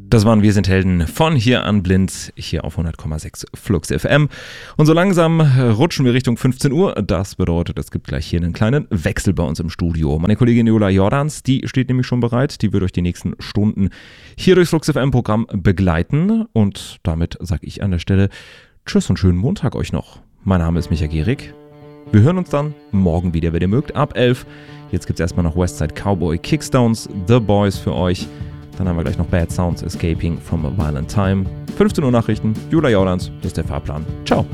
Das waren Wir sind Helden von hier an blind, hier auf 100,6 Flux FM. Und so langsam rutschen wir Richtung 15 Uhr. Das bedeutet, es gibt gleich hier einen kleinen Wechsel bei uns im Studio. Meine Kollegin Jola Jordans, die steht nämlich schon bereit. Die wird euch die nächsten Stunden hier durchs Flux FM-Programm begleiten. Und damit sage ich an der Stelle Tschüss und schönen Montag euch noch. Mein Name ist Micha Gehrig. Wir hören uns dann morgen wieder, wenn ihr mögt, ab 11. Jetzt gibt es erstmal noch Westside Cowboy, Kickstones, The Boys für euch. Dann haben wir gleich noch Bad Sounds, Escaping from a Violent Time. 15 Uhr Nachrichten, Jola Jordans, das ist der Fahrplan. Ciao.